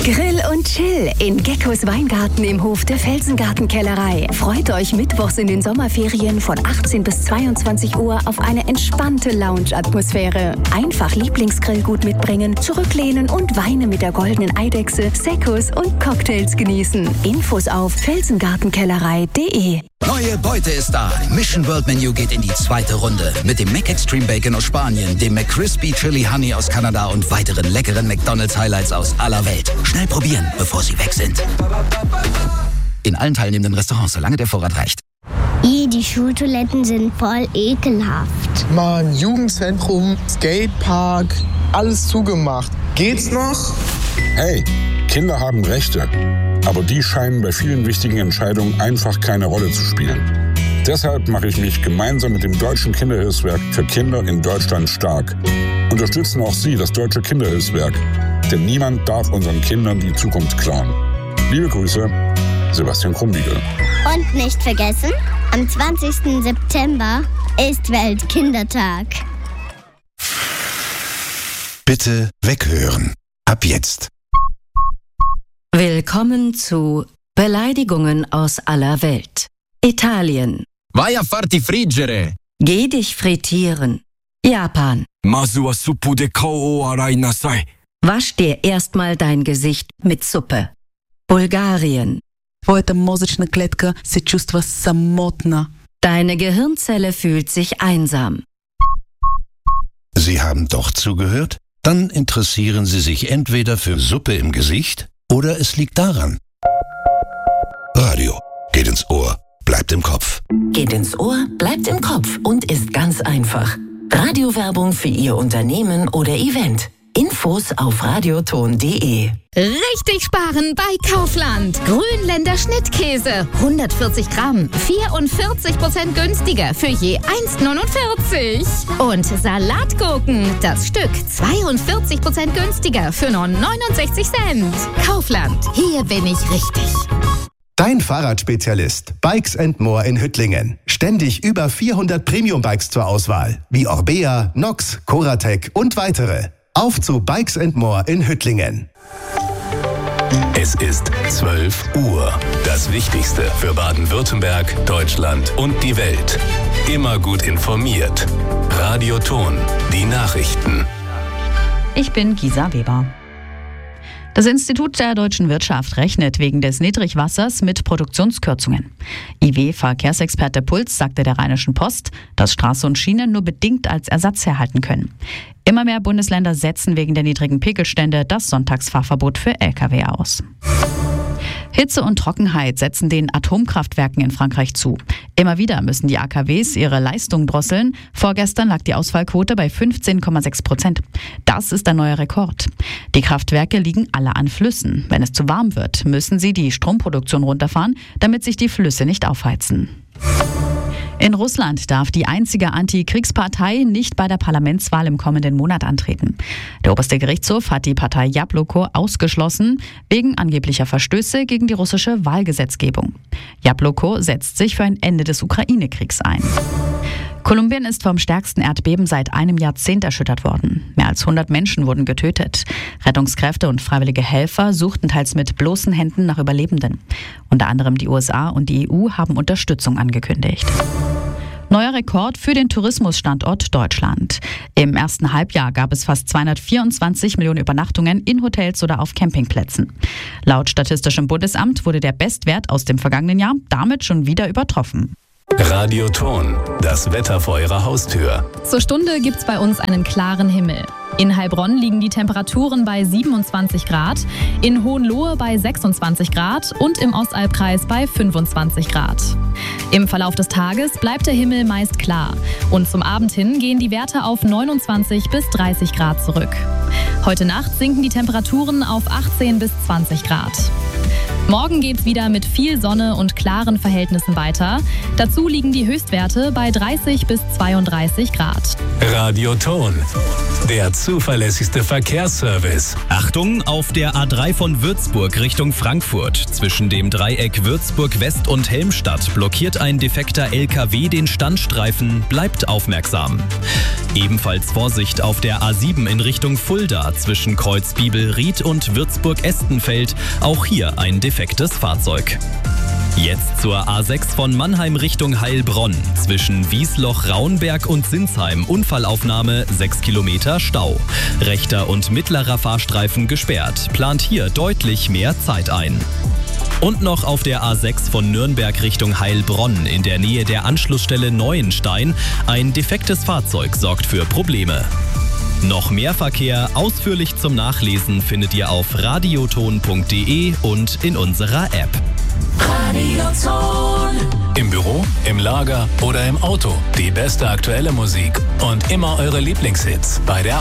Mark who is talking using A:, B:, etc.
A: Grill und Chill in Geckos Weingarten im Hof der Felsengartenkellerei. Freut euch mittwochs in den Sommerferien von 18 bis 22 Uhr auf eine entspannte Lounge-Atmosphäre. Einfach Lieblingsgrillgut mitbringen, zurücklehnen und Weine mit der goldenen Eidechse, Seccos und Cocktails genießen. Infos auf felsengartenkellerei.de.
B: Neue Beute ist da. Mission World Menu geht in die zweite Runde. Mit dem Mac Extreme Bacon aus Spanien, dem McCrispy Chili Honey aus Kanada und weiteren leckeren McDonald's Highlights aus aller Welt. Schnell probieren, bevor sie weg sind. In allen teilnehmenden Restaurants, solange der Vorrat reicht.
C: Die Schultoiletten sind voll ekelhaft.
D: Mann, Jugendzentrum, Skatepark, alles zugemacht. Geht's noch?
E: Hey, Kinder haben Rechte. Aber die scheinen bei vielen wichtigen Entscheidungen einfach keine Rolle zu spielen. Deshalb mache ich mich gemeinsam mit dem Deutschen Kinderhilfswerk für Kinder in Deutschland stark. Unterstützen auch Sie das Deutsche Kinderhilfswerk. Denn niemand darf unseren Kindern die Zukunft klauen. Liebe Grüße, Sebastian Krumbiegel.
C: Und nicht vergessen, am 20. September ist Weltkindertag.
F: Bitte weghören. Ab jetzt.
A: Willkommen zu Beleidigungen aus aller Welt. Italien.
G: Vai a farti friggere.
A: Geh dich frittieren. Japan.
G: Masu wa suppu de kao arai nasai.
A: Wasch dir erstmal dein Gesicht mit Suppe. Bulgarien.
H: Твоята мозъчна клетка се чувства самотна.
A: Deine Gehirnzelle fühlt sich einsam.
F: Sie haben doch zugehört? Dann interessieren Sie sich entweder für Suppe im Gesicht oder es liegt daran. Radio geht ins Ohr, bleibt im Kopf.
I: Geht ins Ohr, bleibt im Kopf und ist ganz einfach. Radiowerbung für Ihr Unternehmen oder Event. Infos auf radioton.de.
J: Richtig sparen bei Kaufland. Grünländer Schnittkäse, 140 Gramm, 44% günstiger für je 1,49. Und Salatgurken, das Stück, 42% günstiger für nur 69 Cent. Kaufland, hier bin ich richtig.
K: Dein Fahrradspezialist Bikes & More in Hüttlingen. Ständig über 400 Premium-Bikes zur Auswahl, wie Orbea, Nox, Coratec und weitere. Auf zu Bikes & More in Hüttlingen.
L: Es ist 12 Uhr. Das Wichtigste für Baden-Württemberg, Deutschland und die Welt. Immer gut informiert. Radioton, die Nachrichten.
M: Ich bin Gisa Weber. Das Institut der deutschen Wirtschaft rechnet wegen des Niedrigwassers mit Produktionskürzungen. IW-Verkehrsexperte Puls sagte der Rheinischen Post, dass Straße und Schiene nur bedingt als Ersatz herhalten können. Immer mehr Bundesländer setzen wegen der niedrigen Pegelstände das Sonntagsfahrverbot für Lkw aus. Hitze und Trockenheit setzen den Atomkraftwerken in Frankreich zu. Immer wieder müssen die AKWs ihre Leistung drosseln. Vorgestern lag die Ausfallquote bei 15,6%. Das ist ein neuer Rekord. Die Kraftwerke liegen alle an Flüssen. Wenn es zu warm wird, müssen sie die Stromproduktion runterfahren, damit sich die Flüsse nicht aufheizen. In Russland darf die einzige Antikriegspartei nicht bei der Parlamentswahl im kommenden Monat antreten. Der oberste Gerichtshof hat die Partei Jabloko ausgeschlossen, wegen angeblicher Verstöße gegen die russische Wahlgesetzgebung. Jabloko setzt sich für ein Ende des Ukraine-Kriegs ein. Kolumbien ist vom stärksten Erdbeben seit einem Jahrzehnt erschüttert worden. Mehr als 100 Menschen wurden getötet. Rettungskräfte und freiwillige Helfer suchten teils mit bloßen Händen nach Überlebenden. Unter anderem die USA und die EU haben Unterstützung angekündigt. Neuer Rekord für den Tourismusstandort Deutschland. Im ersten Halbjahr gab es fast 224 Millionen Übernachtungen in Hotels oder auf Campingplätzen. Laut Statistischem Bundesamt wurde der Bestwert aus dem vergangenen Jahr damit schon wieder übertroffen.
L: Radioton, das Wetter vor Ihrer Haustür.
N: Zur Stunde gibt's bei uns einen klaren Himmel. In Heilbronn liegen die Temperaturen bei 27 Grad, in Hohenlohe bei 26 Grad und im Ostalbkreis bei 25 Grad. Im Verlauf des Tages bleibt der Himmel meist klar und zum Abend hin gehen die Werte auf 29 bis 30 Grad zurück. Heute Nacht sinken die Temperaturen auf 18 bis 20 Grad. Morgen geht's wieder mit viel Sonne und klaren Verhältnissen weiter. Dazu liegen die Höchstwerte bei 30 bis 32 Grad.
L: Radioton, der zuverlässigste Verkehrsservice.
O: Achtung, auf der A3 von Würzburg Richtung Frankfurt. Zwischen dem Dreieck Würzburg West und Helmstadt blockiert ein defekter LKW den Standstreifen. Bleibt aufmerksam. Ebenfalls Vorsicht auf der A7 in Richtung Fulda zwischen Kreuzbibelried und Würzburg-Estenfeld. Auch hier ein defektes Fahrzeug. Jetzt zur A6 von Mannheim Richtung Heilbronn. Zwischen Wiesloch-Raunberg und Sinsheim Unfallaufnahme, 6 Kilometer Stau. Rechter und mittlerer Fahrstreifen gesperrt. Plant hier deutlich mehr Zeit ein. Und noch auf der A6 von Nürnberg Richtung Heilbronn in der Nähe der Anschlussstelle Neuenstein. Ein defektes Fahrzeug sorgt für Probleme. Noch mehr Verkehr ausführlich zum Nachlesen findet ihr auf radioton.de und in unserer App.
L: Radioton. Im Büro, im Lager oder im Auto. Die beste aktuelle Musik und immer eure Lieblingshits bei der